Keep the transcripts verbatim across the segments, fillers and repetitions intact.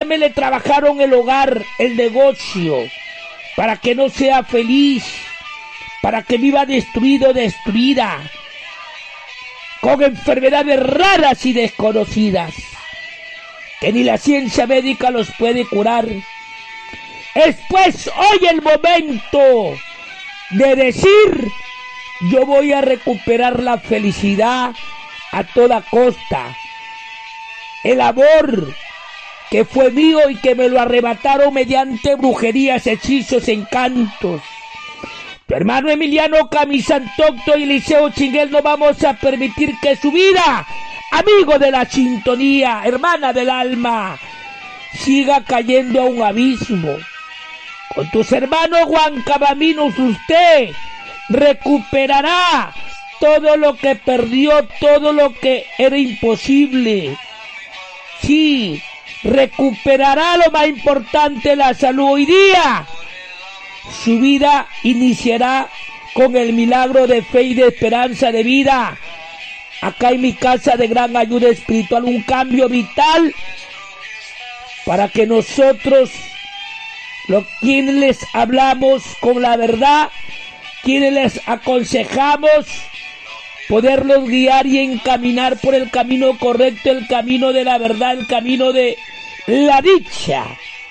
me le trabajaron el hogar, el negocio, para que no sea feliz, para que viva destruido, destruida, con enfermedades raras y desconocidas, que ni la ciencia médica los puede curar. Es pues hoy el momento de decir: yo voy a recuperar la felicidad a toda costa. El amor que fue mío y que me lo arrebataron mediante brujerías, hechizos, encantos. Tu hermano Emiliano Camisantocto y Eliseo Chinguel no vamos a permitir que su vida, amigo de la sintonía, hermana del alma, siga cayendo a un abismo. Con tus hermanos Huancabaminos usted recuperará todo lo que perdió, todo lo que era imposible. Sí, recuperará lo más importante, la salud. Hoy día su vida iniciará con el milagro de fe y de esperanza de vida. Acá en mi casa de gran ayuda espiritual, un cambio vital para que nosotros, los quienes les hablamos con la verdad, quienes les aconsejamos, poderlos guiar y encaminar por el camino correcto, el camino de la verdad, el camino de la dicha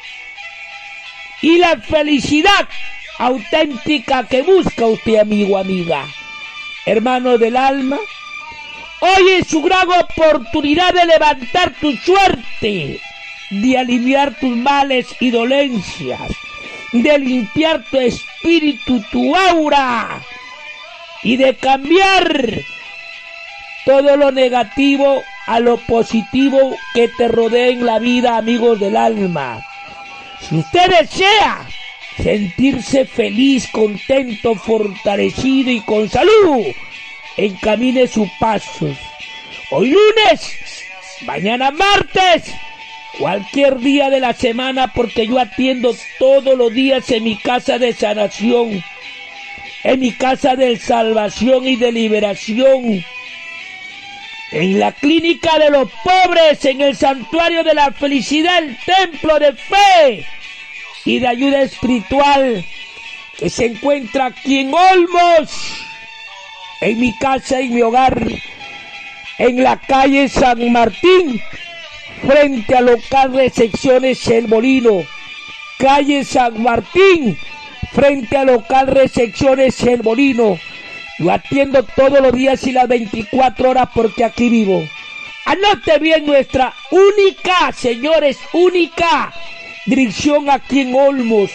y la felicidad auténtica que busca usted, amigo, amiga, hermano del alma. Hoy es su gran oportunidad de levantar tu suerte, de aliviar tus males y dolencias, de limpiar tu espíritu, tu aura, y de cambiar todo lo negativo a lo positivo que te rodea en la vida, amigos del alma. Si usted desea sentirse feliz, contento, fortalecido y con salud, encamine sus pasos. Hoy lunes, mañana martes, cualquier día de la semana, porque yo atiendo todos los días en mi casa de sanación, en mi casa de salvación y de liberación, en la clínica de los pobres, en el santuario de la felicidad, el templo de fe y de ayuda espiritual que se encuentra aquí en Olmos, en mi casa y mi hogar, en la calle San Martín, frente al local Recepciones El Molino. Calle San Martín, frente al local Recepciones El Molino. Yo atiendo todos los días y las veinticuatro horas porque aquí vivo. Anote bien nuestra única, señores, única dirección aquí en Olmos.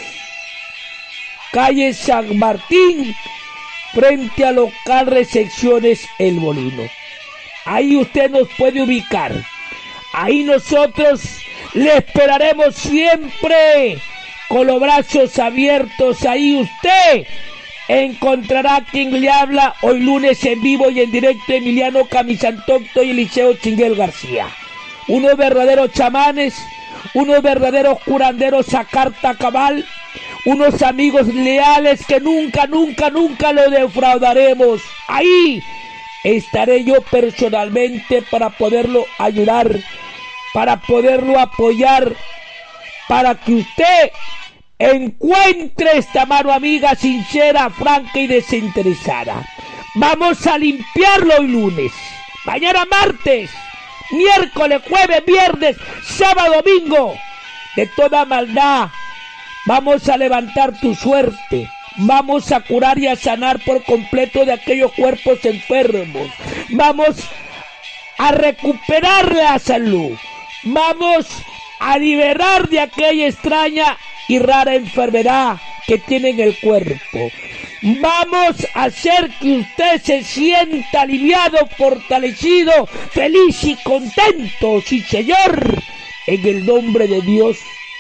Calle San Martín, frente al local Recepciones El Molino. Ahí usted nos puede ubicar. Ahí nosotros le esperaremos siempre con los brazos abiertos. Ahí usted encontrará quien le habla hoy lunes en vivo y en directo, Emiliano Camisantocto y Eliseo Chinguel García. Unos verdaderos chamanes, unos verdaderos curanderos a carta cabal, unos amigos leales que nunca, nunca, nunca lo defraudaremos. Ahí estaré yo personalmente para poderlo ayudar, para poderlo apoyar, para que usted encuentre esta mano amiga sincera, franca y desinteresada. Vamos a limpiarlo hoy lunes, mañana martes, miércoles, jueves, viernes, sábado, domingo, de toda maldad. Vamos a levantar tu suerte. Vamos a curar y a sanar por completo de aquellos cuerpos enfermos. Vamos a recuperar la salud. Vamos a liberar de aquella extraña y rara enfermedad que tiene en el cuerpo. Vamos a hacer que usted se sienta aliviado, fortalecido, feliz y contento. Sí, Señor, en el nombre de Dios.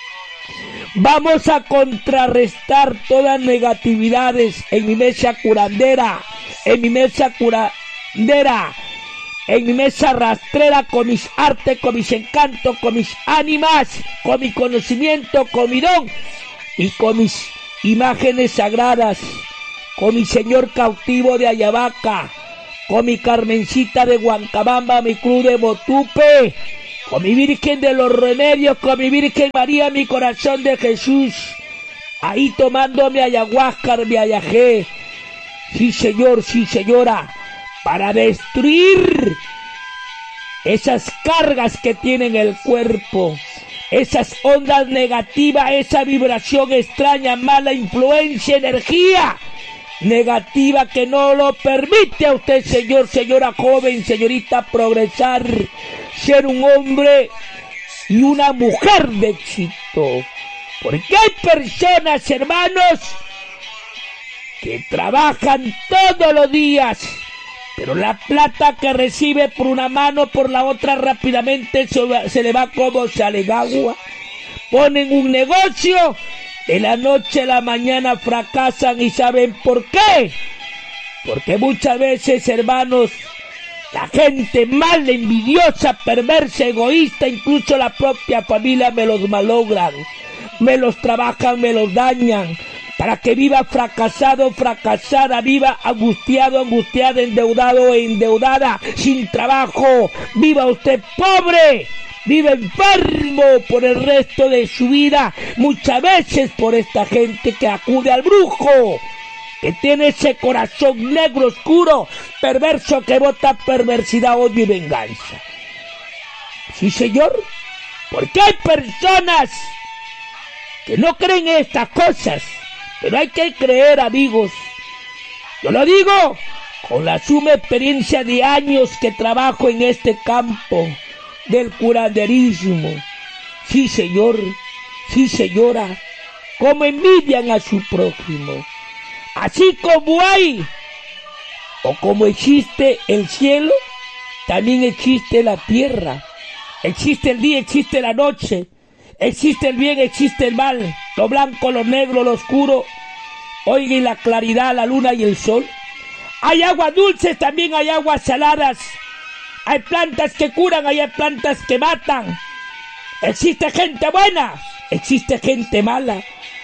Vamos a contrarrestar todas negatividades en mi mesa curandera, en mi mesa curandera, en mi mesa rastrera, con mis artes, con mis encantos, con mis ánimas, con mi conocimiento, con mi don y con mis imágenes sagradas, con mi señor cautivo de Ayabaca, con mi Carmencita de Huancabamba, mi cruz de Motupe, con mi Virgen de los Remedios, con mi Virgen María, mi corazón de Jesús, ahí tomando mi ayahuasca, mi ayajé, sí señor, sí señora, para destruir esas cargas que tiene en el cuerpo, esas ondas negativas, esa vibración extraña, mala influencia, energía negativa que no lo permite a usted, señor, señora joven, señorita, progresar, ser un hombre y una mujer de éxito. Porque hay personas, hermanos, que trabajan todos los días, pero la plata que recibe por una mano, por la otra rápidamente se, se le va como sale el agua. Ponen un negocio, de la noche a la mañana fracasan, y ¿saben por qué? Porque muchas veces, hermanos, la gente mala, envidiosa, perversa, egoísta, incluso la propia familia me los malogran, me los trabajan, me los dañan, para que viva fracasado, fracasada, viva angustiado, angustiada, endeudado, endeudada, sin trabajo, viva usted pobre, vive enfermo por el resto de su vida, muchas veces por esta gente que acude al brujo, que tiene ese corazón negro, oscuro, perverso, que bota perversidad, odio y venganza. Sí, señor, porque hay personas que no creen en estas cosas, pero hay que creer, amigos. Yo lo digo con la suma experiencia de años que trabajo en este campo del curanderismo. Sí, señor, sí, señora, como envidian a su prójimo. Así como hay, o como existe el cielo, también existe la tierra. Existe el día, existe la noche. Existe el bien, existe el mal. Lo blanco, lo negro, lo oscuro. Oiga, y la claridad, la luna y el sol. Hay aguas dulces, también hay aguas saladas. Hay plantas que curan, hay plantas que matan. Existe gente buena, existe gente mala.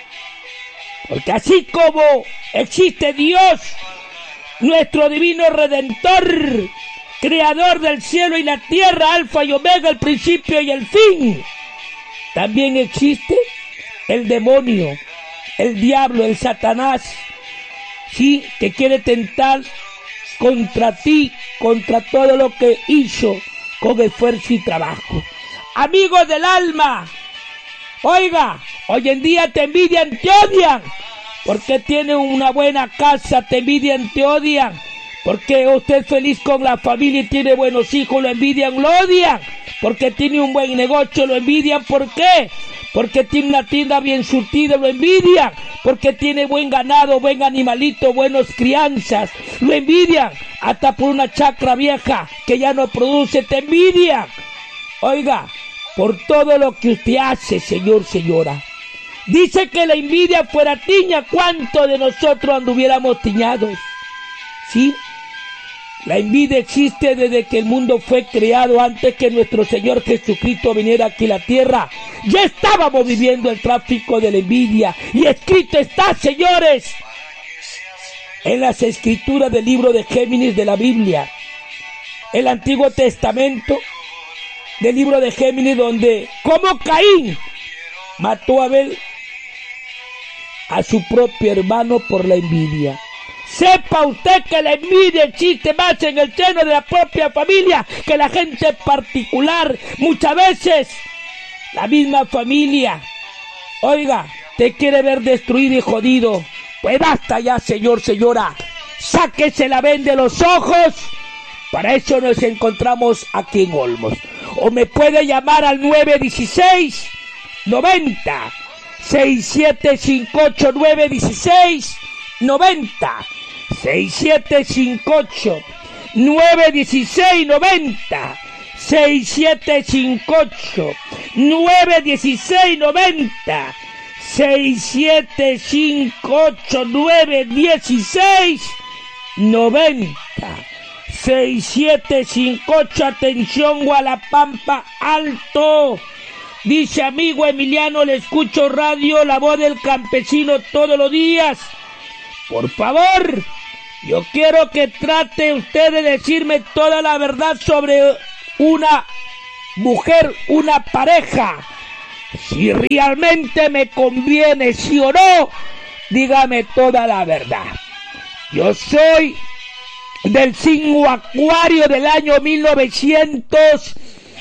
Porque así como existe Dios, nuestro divino Redentor, creador del cielo y la tierra, alfa y omega, el principio y el fin, también existe el demonio, el diablo, el Satanás, sí, que quiere tentar contra ti, contra todo lo que hizo con esfuerzo y trabajo. Amigos del alma, oiga, hoy en día te envidian, te odian, porque tiene una buena casa, te envidian, te odian, porque usted es feliz con la familia y tiene buenos hijos, lo envidian, lo odian, porque tiene un buen negocio, lo envidian, ¿por qué? Porque tiene una tienda bien surtida, lo envidian, porque tiene buen ganado, buen animalito, buenos crianzas, lo envidian, hasta por una chacra vieja que ya no produce, te envidian. Oiga, por todo lo que usted hace, señor, señora. Dice que la envidia fuera tiña, ¿cuánto de nosotros anduviéramos tiñados? ¿Sí? La envidia existe desde que el mundo fue creado, antes que nuestro Señor Jesucristo viniera aquí a la tierra. Ya estábamos viviendo el tráfico de la envidia. Y escrito está, señores, en las escrituras del libro de Géminis de la Biblia, el Antiguo Testamento, del libro de Géminis, donde como Caín mató a Abel, a su propio hermano, por la envidia. Sepa usted que la envidia existe más en el seno de la propia familia que la gente particular. Muchas veces la misma familia, oiga, te quiere ver destruido y jodido. Pues basta ya, señor, señora. Sáquese la venda de los ojos. Para eso nos encontramos aquí en Olmos. O me puede llamar al nueve dieciséis noventa sesenta y siete cincuenta y ocho, nueve dieciséis noventa sesenta y siete cincuenta y ocho, nueve dieciséis noventa sesenta y siete cincuenta y ocho, nueve dieciséis noventa sesenta y siete cincuenta y ocho, nueve dieciséis noventa sesenta y siete cincuenta y ocho. Atención, Gualapampa Alto. Dice: amigo Emiliano, le escucho radio La Voz del Campesino todos los días. Por favor, yo quiero que trate usted de decirme toda la verdad sobre una mujer, una pareja. Si realmente me conviene, sí o no, dígame toda la verdad. Yo soy del signo Acuario del año mil novecientos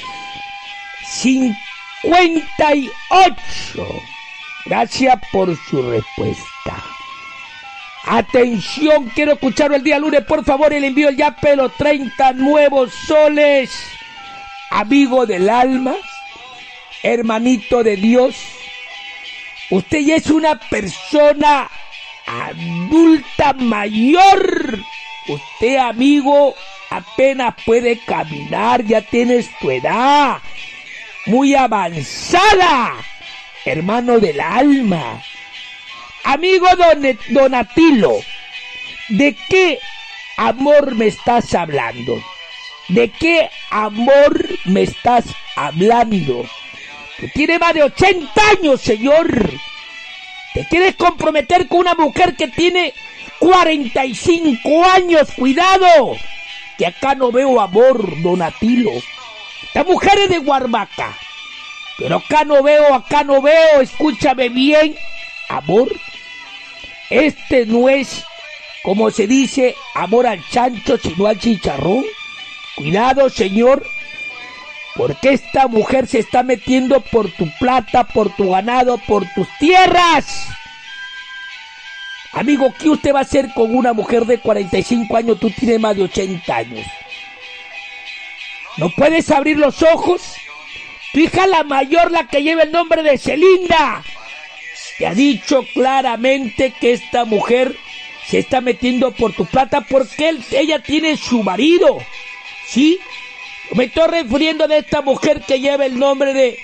cincuenta y ocho. Gracias por su respuesta. Atención, quiero escucharlo el día lunes, por favor, y le envío ya pero treinta nuevos soles. Amigo del alma, hermanito de Dios, usted ya es una persona adulta mayor. Usted, amigo, apenas puede caminar, ya tienes tu edad muy avanzada, hermano del alma. Amigo Don, Donatilo, ¿de qué amor me estás hablando? ¿De qué amor me estás hablando? Tú tienes más de ochenta años, señor. ¿Te quieres comprometer con una mujer que tiene cuarenta y cinco años? Cuidado, que acá no veo amor, Donatilo. Esta mujer es de Guarmaca, pero acá no veo, acá no veo, escúchame bien, amor. Este no es, como se dice, amor al chancho, sino al chicharrón. Cuidado, señor, porque esta mujer se está metiendo por tu plata, por tu ganado, por tus tierras. Amigo, ¿qué usted va a hacer con una mujer de cuarenta y cinco años? Tú tienes más de ochenta años. ¿No puedes abrir los ojos? Tu hija la mayor, la que lleva el nombre de Celinda, te ha dicho claramente que esta mujer se está metiendo por tu plata porque él, ella tiene su marido, ¿sí? Me estoy refiriendo de esta mujer que lleva el nombre de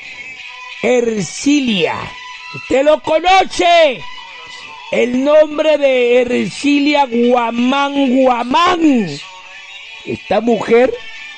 Ercilia. Usted lo conoce. El nombre de Ercilia Guamán Guamán. Esta mujer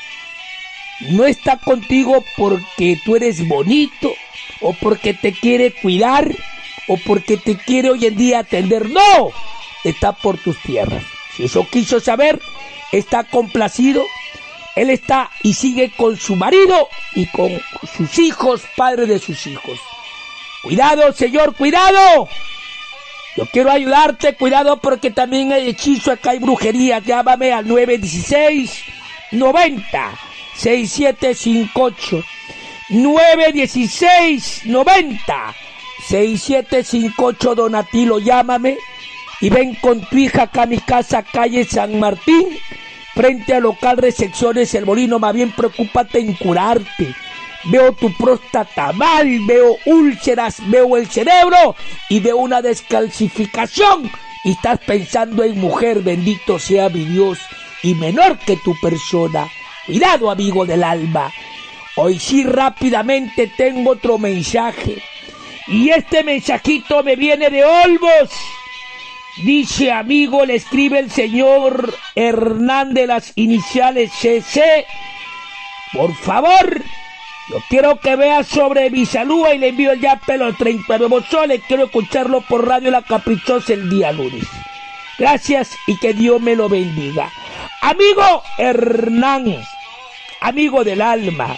no está contigo porque tú eres bonito, o porque te quiere cuidar, o porque te quiere hoy en día atender. No, está por tus tierras. Si eso quiso saber, está complacido. Él está y sigue con su marido y con sus hijos, padre de sus hijos. Cuidado, señor, cuidado. Yo quiero ayudarte, cuidado, porque también hay hechizo, acá hay brujería. Llámame al nueve uno seis, noventa, sesenta y siete cincuenta y ocho. nueve uno seis, noventa, sesenta y siete cincuenta y ocho, Donatilo, llámame y ven con tu hija acá a mi casa, calle San Martín, frente al local Recepciones El Molino. Más bien preocúpate en curarte. Veo tu próstata mal, veo úlceras, veo el cerebro y veo una descalcificación. Y estás pensando en mujer, bendito sea mi Dios, y menor que tu persona. Cuidado, amigo del alma. Hoy sí rápidamente tengo otro mensaje. Y este mensajito me viene de Olmos. Dice, amigo, le escribe el señor Hernández, las iniciales C C. Por favor, yo quiero que vea sobre mi salud y le envío ya pelo treinta y nueve soles. Quiero escucharlo por Radio La Caprichosa el día lunes. Gracias y que Dios me lo bendiga. Amigo Hernán, amigo del alma,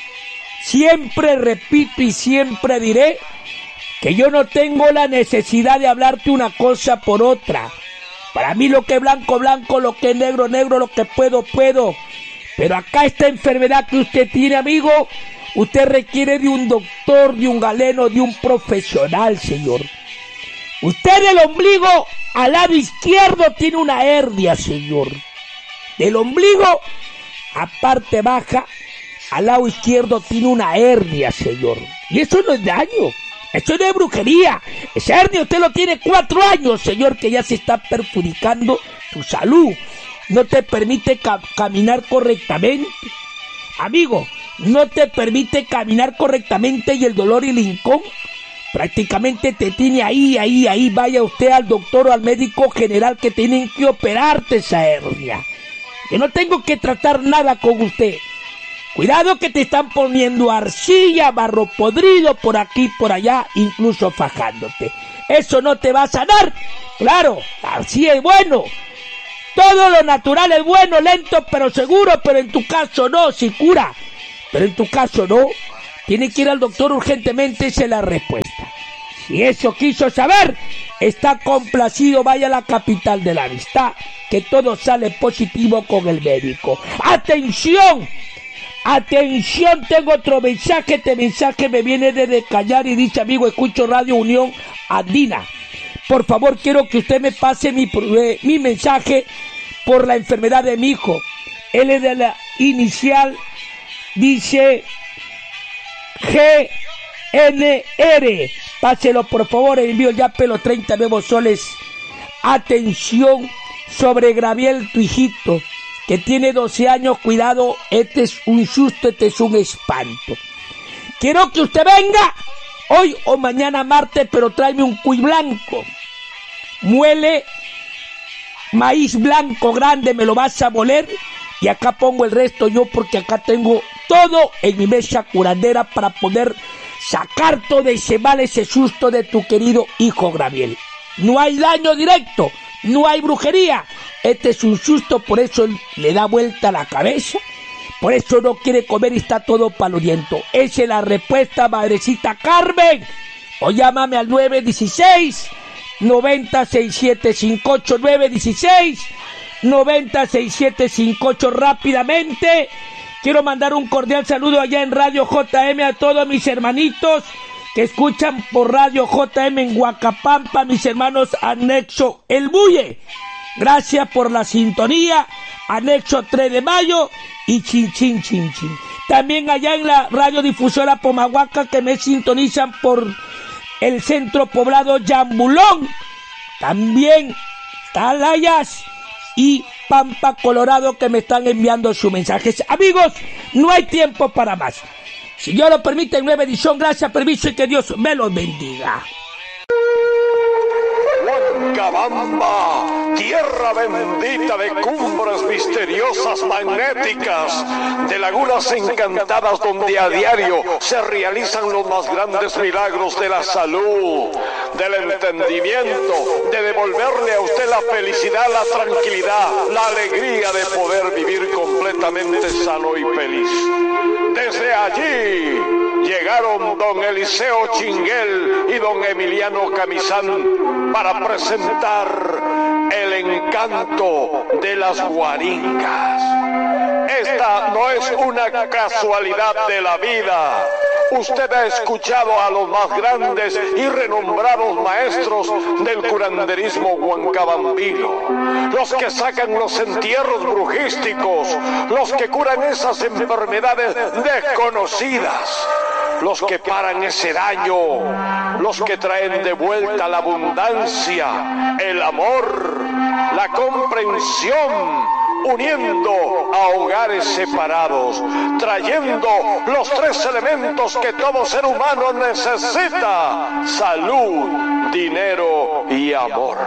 siempre repito y siempre diré que yo no tengo la necesidad de hablarte una cosa por otra. Para mí lo que es blanco, blanco, lo que es negro, negro, lo que puedo, puedo. Pero acá esta enfermedad que usted tiene, amigo, usted requiere de un doctor, de un galeno, de un profesional, señor. Usted del ombligo al lado izquierdo tiene una hernia, señor. Del ombligo a parte baja al lado izquierdo tiene una hernia, señor. Y eso no es daño. Eso no es brujería. Ese hernia usted lo tiene cuatro años, señor, que ya se está perjudicando tu salud. No te permite ca- caminar correctamente. Amigo, no te permite caminar correctamente y el dolor y el hincón prácticamente te tiene ahí, ahí, ahí. Vaya usted al doctor o al médico general que tienen que operarte esa hernia. Yo no tengo que tratar nada con usted. Cuidado que te están poniendo arcilla, barro podrido por aquí, por allá, incluso fajándote. Eso no te va a sanar. Claro, la arcilla es bueno. Todo lo natural es bueno, lento pero seguro, pero en tu caso no, si cura. pero en tu caso no. Tiene que ir al doctor urgentemente, esa es la respuesta. Si eso quiso saber, está complacido, vaya a la capital de la amistad, que todo sale positivo con el médico. ¡Atención! ¡Atención! Tengo otro mensaje, este mensaje me viene desde Callar y dice: amigo, escucho Radio Unión Andina. Por favor, quiero que usted me pase mi, eh, mi mensaje por la enfermedad de mi hijo. Él es de la inicial, dice G N R. Páselo por favor, envío ya pelo treinta nuevos soles. Atención sobre Gabriel, tu hijito, que tiene doce años. Cuidado, este es un susto, este es un espanto. Quiero que usted venga hoy o mañana martes, pero tráeme un cuy blanco. Muele maíz blanco grande, me lo vas a moler. Y acá pongo el resto yo, porque acá tengo todo en mi mesa curandera para poder sacar todo ese mal, ese susto de tu querido hijo Gabriel. No hay daño directo, no hay brujería. Este es un susto, por eso él le da vuelta a la cabeza, por eso no quiere comer y está todo paluriento. Esa es la respuesta, madrecita Carmen. O llámame al nueve uno seis, noventa, sesenta y siete cincuenta y ocho, nueve uno seis, noventa, sesenta y siete cincuenta y ocho. Rápidamente quiero mandar un cordial saludo allá en Radio J M a todos mis hermanitos que escuchan por Radio J M en Huacapampa, mis hermanos Anexo El Bulle. Gracias por la sintonía. Anexo tres de mayo y Chin Chin Chin Chin. También allá en la radiodifusora Pomahuaca, que me sintonizan por el centro poblado Yambulón. También Talayas y Pampa, Colorado, que me están enviando sus mensajes. Amigos, no hay tiempo para más. Si Dios lo permite, en nueva edición, gracias, permiso y que Dios me los bendiga. Huancabamba, tierra bendita de cumbres misteriosas magnéticas, de lagunas encantadas donde a diario se realizan los más grandes milagros de la salud, del entendimiento, de devolverle a usted la felicidad, la tranquilidad, la alegría de poder vivir completamente sano y feliz. Desde allí llegaron don Eliseo Chinguel y don Emiliano Camizán para presentar el encanto de las guaringas. Esta no es una casualidad de la vida. Usted ha escuchado a los más grandes y renombrados maestros del curanderismo huancabambino, los que sacan los entierros brujísticos, los que curan esas enfermedades desconocidas, los que paran ese daño, los que traen de vuelta la abundancia, el amor, la comprensión, uniendo a hogares separados, trayendo los tres elementos que todo ser humano necesita: salud, dinero y amor.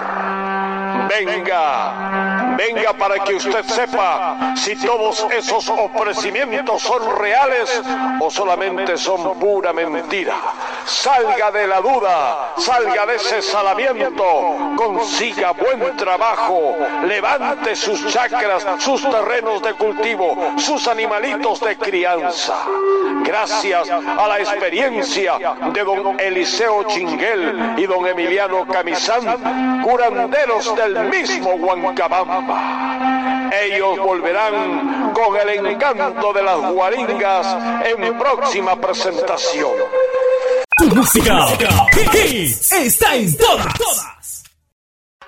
Venga, venga para que usted sepa si todos esos ofrecimientos son reales o solamente son pura mentira. Salga de la duda, salga de ese salamiento, consiga buen trabajo, levante sus chakras, sus terrenos de cultivo, sus animalitos de crianza. Gracias a la experiencia de don Eliseo Chinguel y don Emiliano Camizán, curanderos del mismo Huancabamba. Ellos volverán con el encanto de las guaringas en próxima presentación. Tu música, hits, está en todas.